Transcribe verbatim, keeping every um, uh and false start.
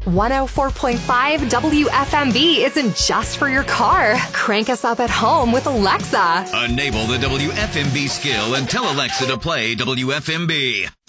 one oh four point five W F M B isn't just for your car. Crank us up at home with Alexa. Enable the W F M B skill and tell Alexa to play W F M B.